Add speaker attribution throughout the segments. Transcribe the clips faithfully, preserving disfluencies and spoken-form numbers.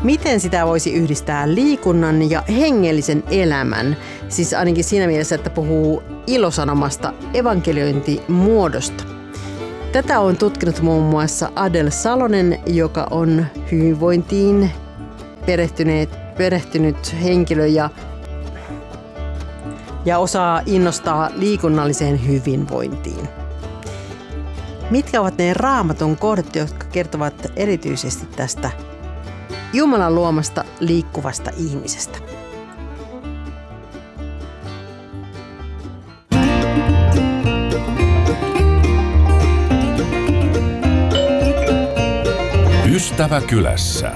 Speaker 1: Miten sitä voisi yhdistää liikunnan ja hengellisen elämän? Siis ainakin siinä mielessä, että puhuu ilosanomasta evankeliointimuodosta. Tätä on tutkinut muun muassa Adele Salonen, joka on hyvinvointiin perehtynyt henkilö ja, ja osaa innostaa liikunnalliseen hyvinvointiin. Mitkä ovat ne Raamatun kohdat, jotka kertovat erityisesti tästä Jumalan luomasta liikkuvasta ihmisestä?
Speaker 2: Ystävä kylässä.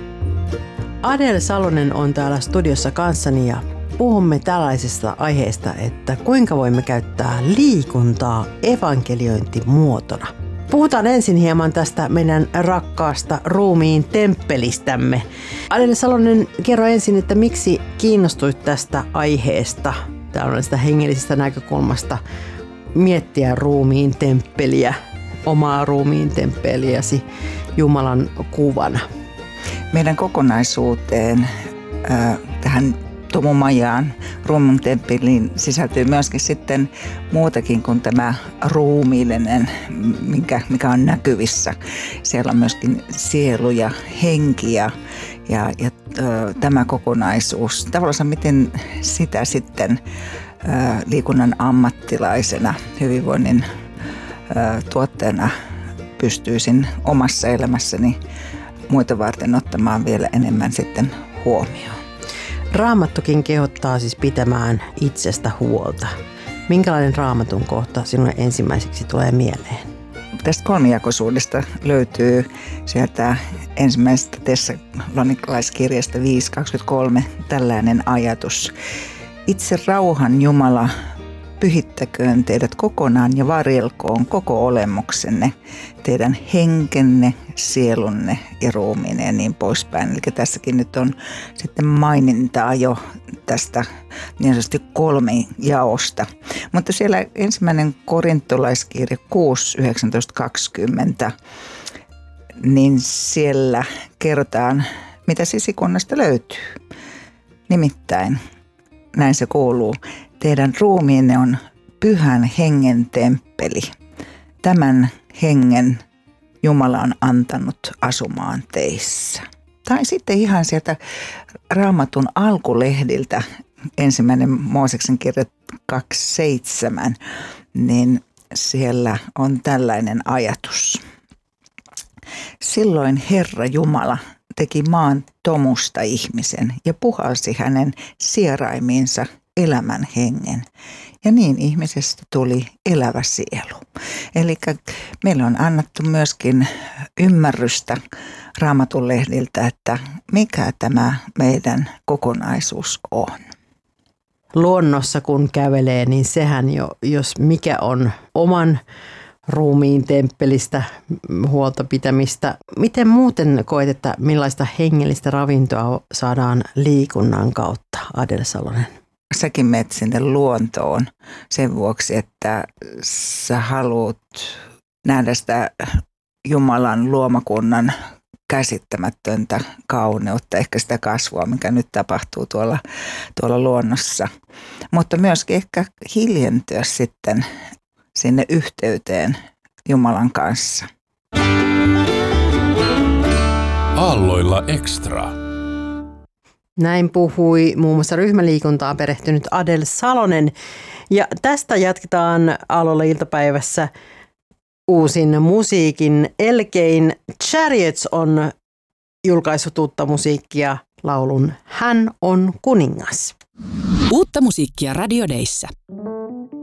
Speaker 1: Adele Salonen on täällä studiossa kanssani ja puhumme tällaisesta aiheesta, että kuinka voimme käyttää liikuntaa evankeliointimuotona. Puhutaan ensin hieman tästä meidän rakkaasta ruumiin temppelistämme. Adele Salonen, kerro ensin, että miksi kiinnostuit tästä aiheesta, tällaisesta hengellisestä näkökulmasta, miettiä ruumiin temppeliä, omaa ruumiin temppeliäsi Jumalan kuvana?
Speaker 3: Meidän kokonaisuuteen, äh, tähän Tomumajaan, ruumiin temppeliin sisältyy myöskin sitten muutakin kuin tämä ruumiillinen, mikä, mikä on näkyvissä. Siellä on myöskin sielu ja henki ja, ja, ja äh, tämä kokonaisuus. Tavallaan miten sitä sitten äh, liikunnan ammattilaisena, hyvinvoinnin äh, tuotteena pystyisin omassa elämässäni muita varten ottamaan vielä enemmän sitten huomioon.
Speaker 1: Raamattukin kehottaa siis pitämään itsestä huolta. Minkälainen Raamatun kohta sinulle ensimmäiseksi tulee mieleen?
Speaker 3: Tästä kolmijakoisuudesta löytyy sieltä ensimmäisestä tessalonikalaiskirjasta viisi kaksikymmentäkolme tällainen ajatus. Itse rauhan Jumala pyhittäköön teidät kokonaan ja varjelkoon koko olemuksenne, teidän henkenne, sielunne ja ruumiinne ja niin poispäin. Eli tässäkin nyt on sitten mainintaa jo tästä niin sanotusti kolmijaosta. Mutta siellä ensimmäinen korintolaiskirja kuusi yhdeksäntoista kaksikymmentä, niin siellä kerrotaan, mitä sisikunnasta löytyy. Nimittäin, näin se kuuluu, teidän ruumiinne on pyhän hengen temppeli. Tämän hengen Jumala on antanut asumaan teissä. Tai sitten ihan sieltä Raamatun alkulehdiltä, ensimmäinen Mooseksen kirja kaksi seitsemän, niin siellä on tällainen ajatus. Silloin Herra Jumala teki maan tomusta ihmisen ja puhalsi hänen sieraimiinsa elämän hengen. Ja niin ihmisestä tuli elävä sielu. Eli meillä on annettu myöskin ymmärrystä Raamatun lehdiltä, että mikä tämä meidän kokonaisuus on.
Speaker 1: Luonnossa kun kävelee, niin sehän jo, jos mikä on oman ruumiin temppelistä huolta pitämistä. Miten muuten koet, että millaista hengellistä ravintoa saadaan liikunnan kautta, Adele Salonen?
Speaker 3: Säkin menet sinne luontoon sen vuoksi, että sä haluat nähdä sitä Jumalan luomakunnan käsittämätöntä kauneutta, ehkä sitä kasvua, mikä nyt tapahtuu tuolla, tuolla luonnossa. Mutta myöskin ehkä hiljentyä sitten sinne yhteyteen Jumalan kanssa.
Speaker 2: Aalloilla Extra.
Speaker 1: Näin puhui muun muassa ryhmäliikuntaa perehtynyt Adele Salonen. Ja tästä jatketaan Aalloilla iltapäivässä uusin musiikin elkein. Chariots on julkaissut uutta musiikkia laulun Hän on kuningas.
Speaker 4: Uutta musiikkia Radio Dayssä.